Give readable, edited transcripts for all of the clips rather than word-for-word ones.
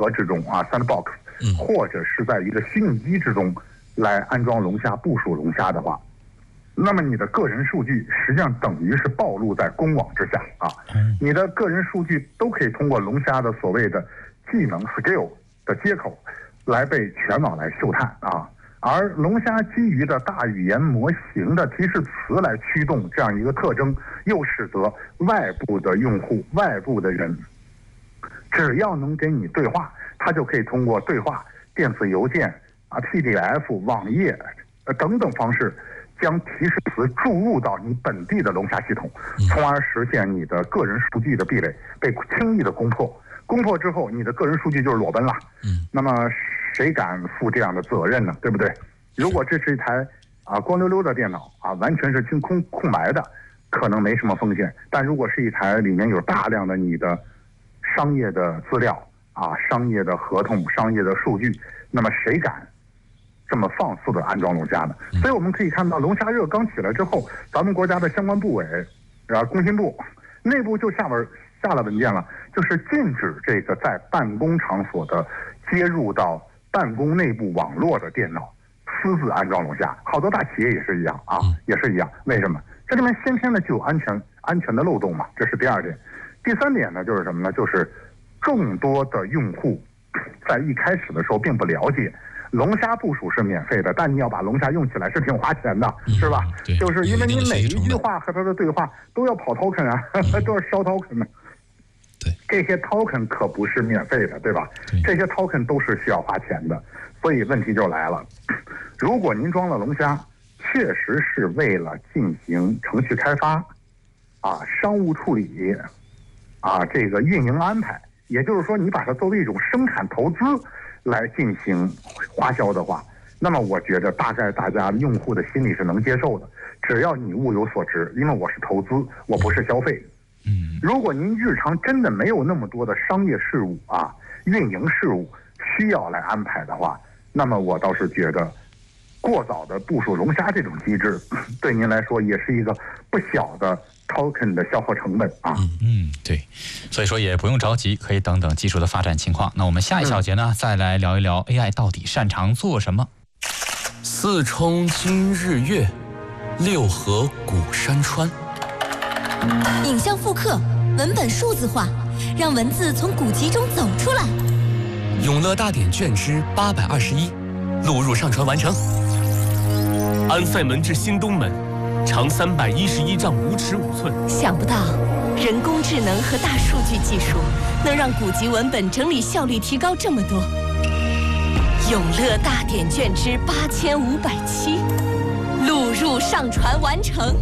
盒之中啊 ，sandbox，或者是在一个虚拟机之中来安装龙虾、部署龙虾的话，那么你的个人数据实际上等于是暴露在公网之下啊。你的个人数据都可以通过龙虾的所谓的技能 skill 的接口来被全网来嗅探啊。而龙虾基于的大语言模型的提示词来驱动这样一个特征，又使得外部的用户、外部的人，只要能给你对话，他就可以通过对话、电子邮件啊、PDF、网页等等方式，将提示词注入到你本地的龙虾系统，从而实现你的个人数据的壁垒被轻易的攻破。攻破之后，你的个人数据就是裸奔了。那么谁敢负这样的责任呢？对不对？如果这是一台光溜溜的电脑啊，完全是空白的，可能没什么风险。但如果是一台里面有大量的你的商业的资料啊、商业的合同、商业的数据，那么谁敢这么放肆的安装龙虾呢？所以我们可以看到，龙虾热刚起来之后，咱们国家的相关部委工信部内部就下了文件了，就是禁止这个在办公场所的接入到办公内部网络的电脑私自安装龙虾。好多大企业也是一样啊，也是一样。为什么？这里面先天的就有安全的漏洞嘛，这是第二点。第三点呢，就是什么呢？就是众多的用户在一开始的时候并不了解。龙虾部署是免费的，但你要把龙虾用起来是挺花钱的，是吧？就是因为你每一句话和它的对话都要跑 token 啊，都要烧 token 的。 对， 这些 token 可不是免费的，对吧？这些 token 都是需要花钱的，所以问题就来了。如果您装了龙虾，确实是为了进行程序开发啊、商务处理啊、这个运营安排，也就是说你把它作为一种生产投资来进行花销的话，那么我觉得大概大家用户的心里是能接受的，只要你物有所值，因为我是投资，我不是消费。如果您日常真的没有那么多的商业事务啊、运营事务需要来安排的话，那么我倒是觉得过早的部署龙虾这种机制，对您来说也是一个不小的 token 的消耗成本啊。 对，所以说也不用着急，可以等等技术的发展情况。那我们下一小节呢，再来聊一聊 AI 到底擅长做什么。 四冲今日月，六合古山川。 影像复刻，文本数字化，让文字从古籍中走出来。 永乐大典卷之821，录入上传完成。安塞门至新东门，长311丈5尺5寸。 想不到，人工智能和大数据技术能让古籍文本整理效率提高这么多。永乐大典卷之8507，录入上传完成。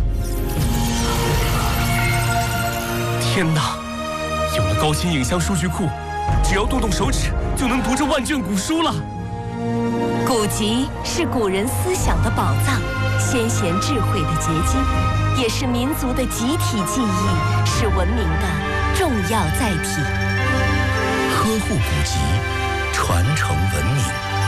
天哪！有了高清影像数据库，只要动动手指就能读这万卷古书了。 古籍是古人思想的宝藏，先贤智慧的结晶，也是民族的集体记忆，是文明的重要载体。 呵护古籍，传承文明。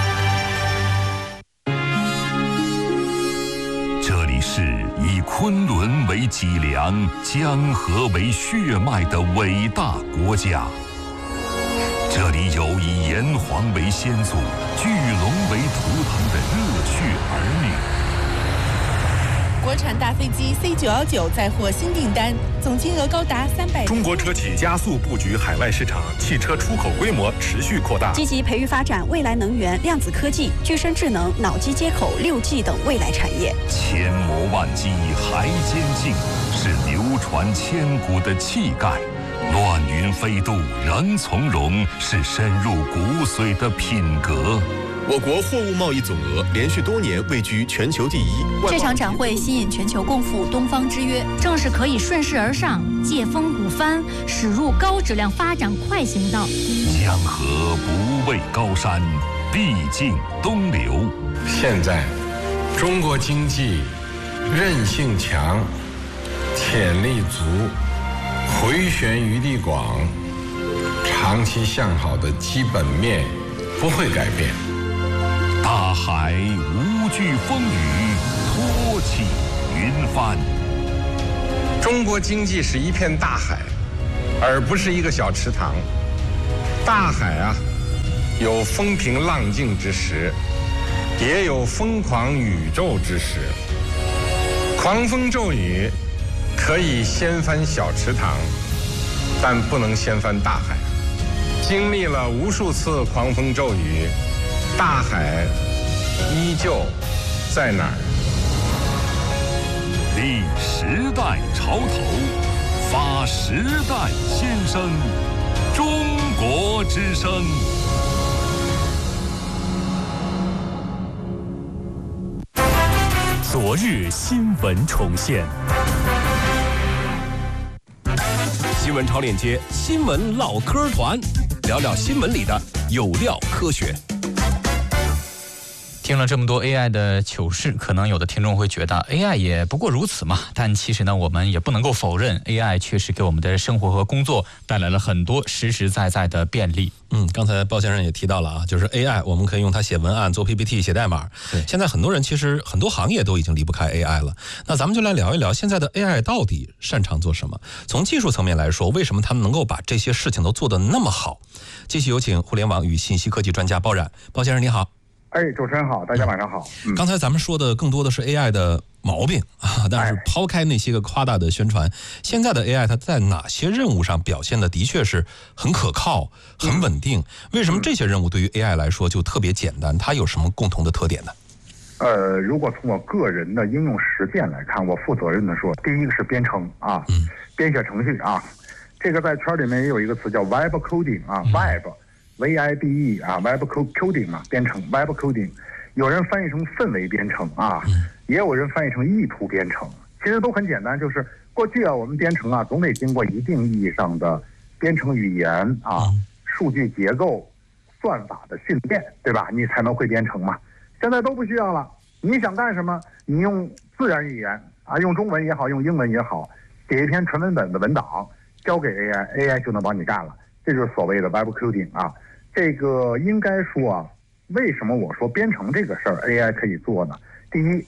这里是以昆仑为脊梁、江河为血脉的伟大国家。这里有以炎黄为先祖、巨龙为图腾的热血儿女。 国产大飞机 C919 再获新订单，总金额高达300。 中国车企加速布局海外市场，汽车出口规模持续扩大， 积极培育发展未来能源、量子科技、具身智能、脑机接口、6G 等未来产业。 千磨万击还坚劲，是流传千古的气概；乱云飞渡仍从容，是深入骨髓的品格。 我国货物贸易总额连续多年位居全球第一。 这场展会吸引全球共赴东方之约，正是可以顺势而上，借风鼓帆，驶入高质量发展快行道。 江河不畏高山，必尽东流。 现在，中国经济韧性强，潜力足，回旋余地广，长期向好的基本面不会改变。 大海无惧风雨，托起云帆。 中国经济是一片大海，而不是一个小池塘。大海啊， 有风平浪静之时，也有疯狂宇宙之时。狂风骤雨可以掀翻小池塘，但不能掀翻大海。经历了无数次狂风骤雨，大海依旧在哪儿？ 立时代潮头，发时代新声，中国之声。 昨日新闻重现，新闻超链接，新闻唠嗑团，聊聊新闻里的有料科学。 听了这么多 AI 的糗事，可能有的听众会觉得 AI 也不过如此嘛。但其实呢，我们也不能够否认 AI 确实给我们的生活和工作带来了很多实实在在的便利。 刚才包先生也提到了啊，就是 AI 我们可以用它写文案、做 PPT、写代码。现在很多人其实很多行业都已经离不开 AI 了。那咱们就来聊一聊现在的 AI 到底擅长做什么？从技术层面来说，为什么他们能够把这些事情都做得那么好？继续有请互联网与信息科技专家包冉。包先生你好。 主持人好，大家晚上好。 刚才咱们说的更多的是 AI 的毛病啊，但是抛开那些个夸大的宣传，现在的 AI 它在哪些任务上表现的的确是很可靠、很稳定？为什么这些任务对于 AI 来说就特别简单？它有什么共同的特点呢？ 如果从我个人的应用实践来看，我负责任的说，第一个是编程啊，编写程序啊，这个在圈里面也有一个词叫 Web Coding 啊 ，Web。VIBE 啊 ，Web Coding 嘛，编程 Web Coding， 有人翻译成氛围编程啊，也有人翻译成意图编程，其实都很简单，就是过去啊，我们编程啊，总得经过一定意义上的编程语言啊、数据结构、算法的训练，对吧？你才能会编程嘛。现在都不需要了，你想干什么，你用自然语言啊，用中文也好，用英文也好，写一篇纯文本的文档，交给 AI 就能帮你干了。这就是所谓的 Web Coding 啊，这个应该说啊，为什么我说编程这个事儿 AI 可以做呢？第一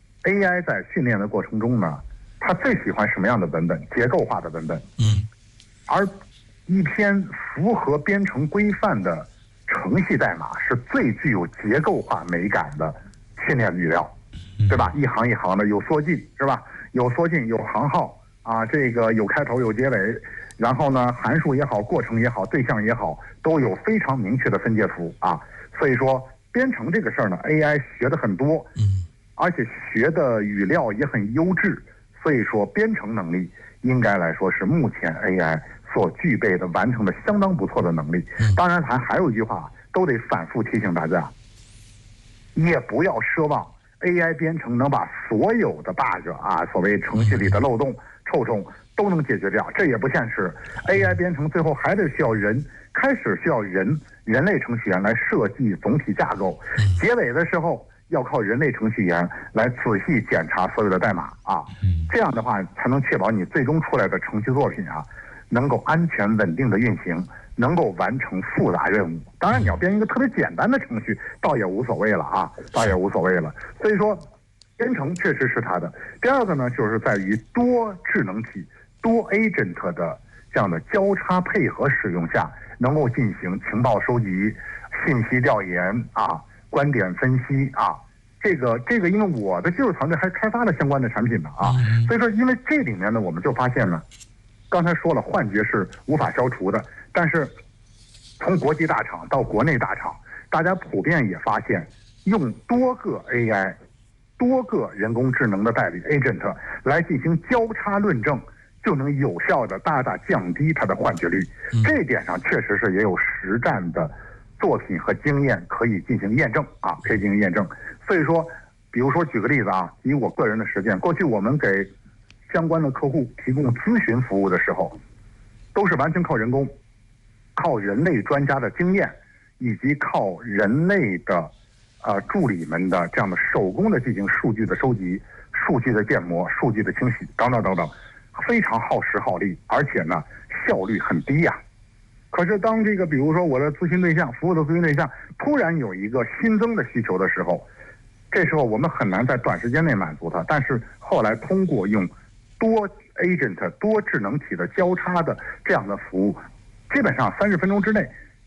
，AI 在训练的过程中呢，它最喜欢什么样的文本？结构化的文本。而一篇符合编程规范的程序代码是最具有结构化美感的训练语料，对吧？一行一行的有缩进，是吧？有缩进，有行号啊，这个有开头有结尾。然后呢，函数也好，过程也好，对象也好，都有非常明确的分界符啊。所以说，编程这个事儿呢 ，AI 学的很多，而且学的语料也很优质。所以说，编程能力应该来说是目前 AI 所具备的、完成的相当不错的能力。当然，还有一句话，都得反复提醒大家，也不要奢望 AI 编程能把所有的 bug 啊，所谓程序里的漏洞、臭虫。都能解决掉，这也不现实。AI 编程最后还得需要人，开始需要人类程序员来设计总体架构，结尾的时候要靠人类程序员来仔细检查所有的代码啊。这样的话才能确保你最终出来的程序作品啊，能够安全稳定的运行，能够完成复杂任务。当然，你要编一个特别简单的程序，倒也无所谓了啊，倒也无所谓了。所以说，编程确实是它的。第二个呢，就是在于多智能体。多 agent 的这样的交叉配合使用下，能够进行情报收集、信息调研啊、观点分析啊。这个，因为我的技术团队还开发了相关的产品呢啊，所以说，因为这里面呢，我们就发现呢，刚才说了，幻觉是无法消除的，但是从国际大厂到国内大厂，大家普遍也发现，用多个 AI、多个人工智能的代理 agent 来进行交叉论证。就能有效的大大降低它的幻觉率，这一点上确实是也有实战的作品和经验可以进行验证啊，可以进行验证。所以说，比如说举个例子啊，以我个人的实践，过去我们给相关的客户提供咨询服务的时候，都是完全靠人工，靠人类专家的经验，以及靠人类的助理们的这样的手工的进行数据的收集、数据的建模、数据的清洗等等等等。非常耗时耗力，而且呢效率很低呀。可是当这个比如说我的咨询对象、服务的咨询对象突然有一个新增的需求的时候，这时候我们很难在短时间内满足它。但是后来通过用多 agent、多智能体的交叉的这样的服务，基本上30分钟之内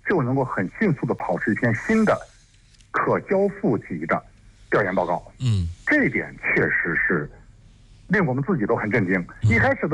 就能够很迅速的跑出一篇新的可交付级的调研报告。这一点确实是令我们自己都很震惊。一开始的